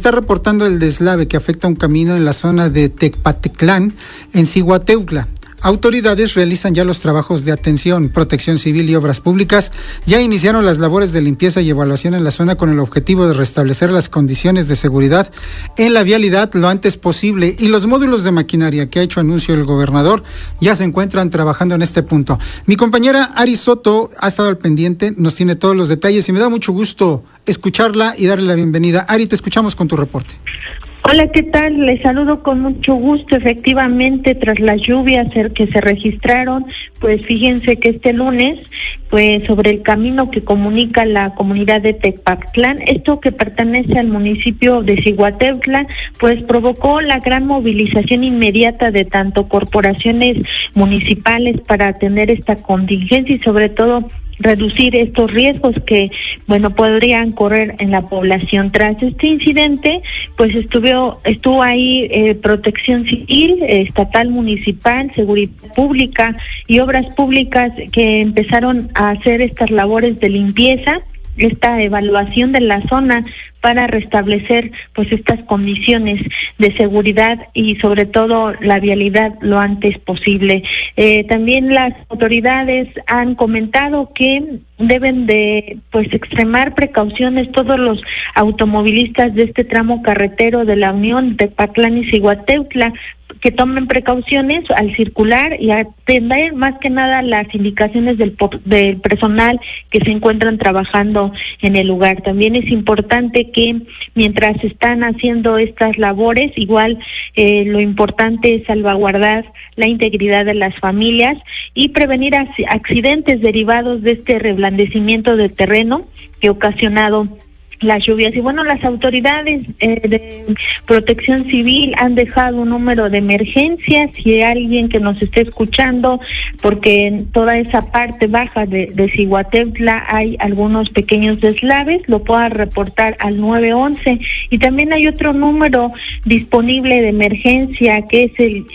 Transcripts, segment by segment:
está reportando el deslave que afecta un camino en la zona de Tecpatlán, en Zihuateutla. Autoridades realizan ya los trabajos de atención. Protección Civil y Obras Públicas ya iniciaron las labores de limpieza y evaluación en la zona con el objetivo de restablecer las condiciones de seguridad en la vialidad lo antes posible. Y los módulos de maquinaria que ha hecho anuncio el gobernador ya se encuentran trabajando en este punto. Mi compañera Ari Soto ha estado al pendiente, nos tiene todos los detalles y me da mucho gusto escucharla y darle la bienvenida. Ari, te escuchamos con tu reporte. Hola, ¿qué tal? Les saludo con mucho gusto. Efectivamente, tras las lluvias que se registraron, pues fíjense que este lunes, pues sobre el camino que comunica la comunidad de Tecpatlán, esto que pertenece al municipio de Zihuateutla, pues provocó la gran movilización inmediata de tanto corporaciones municipales para atender esta contingencia y sobre todo reducir estos riesgos que, podrían correr en la población. Tras este incidente, pues estuvo ahí Protección Civil, estatal, municipal, seguridad pública y obras públicas que empezaron a hacer estas labores de limpieza, esta evaluación de la zona para restablecer pues estas condiciones de seguridad y sobre todo la vialidad lo antes posible. También las autoridades han comentado que deben de extremar precauciones todos los automovilistas de este tramo carretero de la Unión de Tecpatlán y Zihuateutla, que tomen precauciones al circular y atender más que nada las indicaciones del personal que se encuentran trabajando en el lugar. También es importante que mientras están haciendo estas labores, igual lo importante es salvaguardar la integridad de las familias y prevenir accidentes derivados de este reblandecimiento de terreno que ha ocasionado las lluvias. Y las autoridades de Protección Civil han dejado un número de emergencia. Si hay alguien que nos esté escuchando, porque en toda esa parte baja de Zihuateutla hay algunos pequeños deslaves, lo pueda reportar al 911. Y también hay otro número disponible de emergencia que es el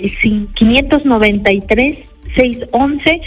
593 611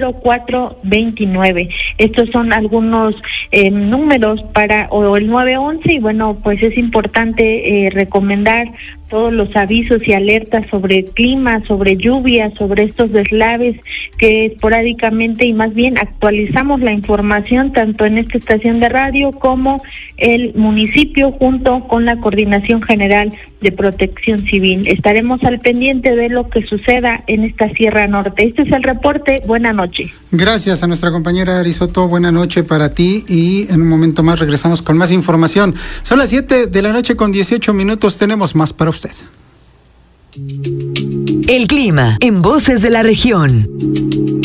0429. Estos son algunos números o el 911 y es importante recomendar todos los avisos y alertas sobre clima, sobre lluvia, sobre estos deslaves que esporádicamente y más bien actualizamos la información tanto en esta estación de radio como el municipio junto con la Coordinación General de Protección Civil. Estaremos al pendiente de lo que suceda en esta Sierra Norte. Este es el reporte. Buenas noches. Gracias a nuestra compañera Ari Soto. Buena noche para ti y en un momento más regresamos con más información. Son las 7 de la noche con 18 minutos. Tenemos más para usted. El clima en Voces de la Región.